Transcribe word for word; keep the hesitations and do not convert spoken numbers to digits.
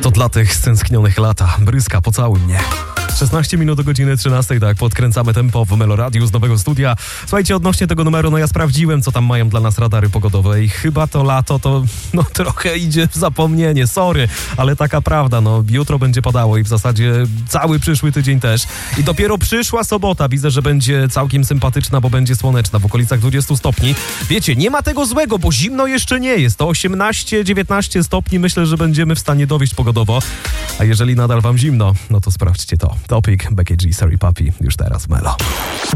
To dla tych stęsknionych lata. Bryska, pocałuj mnie. szesnaście minut do godziny trzynastej, tak, podkręcamy tempo w Meloradiu z nowego studia. Słuchajcie, odnośnie tego numeru, no ja sprawdziłem, co tam mają dla nas radary pogodowe i chyba to lato to, no trochę idzie w zapomnienie, sorry, ale taka prawda, no jutro będzie padało i w zasadzie cały przyszły tydzień też. I dopiero przyszła sobota, widzę, że będzie całkiem sympatyczna, bo będzie słoneczna, w okolicach dwudziestu stopni. Wiecie, nie ma tego złego, bo zimno jeszcze nie jest, to osiemnaście dziewiętnaście stopni, myślę, że będziemy w stanie dowieść pogodowo, a jeżeli nadal wam zimno, no to sprawdźcie to. Topic, Becky G, Sorry Papi, już teraz Melo.